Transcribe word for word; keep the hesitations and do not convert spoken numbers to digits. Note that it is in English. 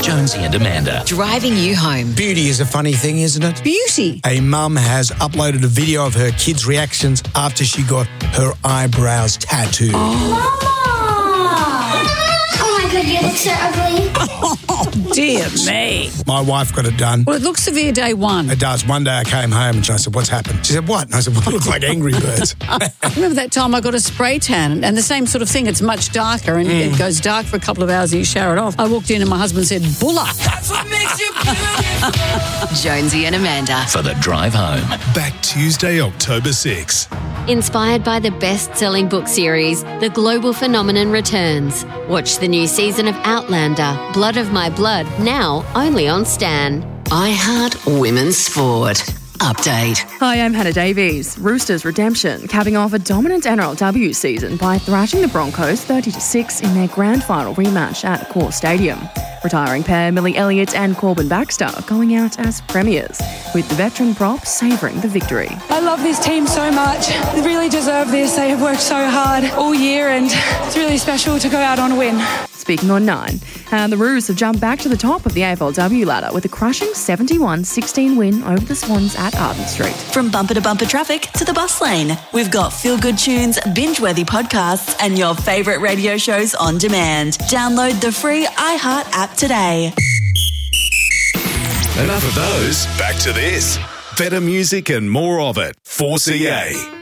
Jonesy and Amanda. Driving you home. Beauty is a funny thing, isn't it? Beauty. A mum has uploaded a video of her kids' reactions after she got her eyebrows tattooed. Mama! Oh my God, you look so ugly. Oh, dear me. My wife got it done. Well, it looks severe day one. It does. One day I came home and I said, what's happened? She said, what? And I said, well, I look like Angry Birds. Remember that time I got a spray tan and the same sort of thing. It's much darker and mm. it goes dark for a couple of hours and you shower it off. I walked in and my husband said, Bulla. That's what makes you beautiful. Jonesy and Amanda. For the drive home. Back Tuesday, October sixth. Inspired by the best-selling book series, The Global Phenomenon returns. Watch the new season of Outlander, Blood of My Blood, now only on Stan. iHeart Women's Sport. Update. Hi, I'm Hannah Davies. Roosters redemption, capping off a dominant N R L W season by thrashing the Broncos thirty to six in their grand final rematch at Accor Stadium. Retiring pair Millie Elliott and Corbin Baxter going out as premiers, with the veteran prop savouring the victory. I love this team so much. They really deserve this. They have worked so hard all year and it's really special to go out on a win. Speaking on nine, and the Roos have jumped back to the top of the A F L W ladder with a crushing seventy-one sixteen win over the Swans at Arden Street. From bumper to bumper traffic to the bus lane, we've got feel-good tunes, binge-worthy podcasts and your favourite radio shows on demand. Download the free iHeart app today. Enough of those. Back to this. Better music and more of it. four C A.